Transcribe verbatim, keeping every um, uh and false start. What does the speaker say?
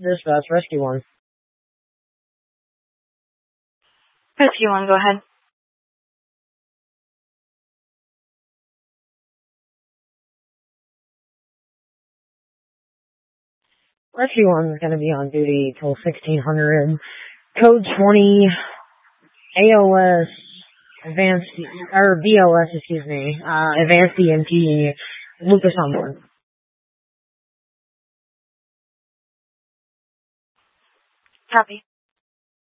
Dispatch, Rescue one. Rescue one, go ahead. Rescue one is going to be on duty till sixteen hundred. Code twenty, A O S, Advanced, or B O S, excuse me, uh, Advanced E M T, Lucas on board. Copy.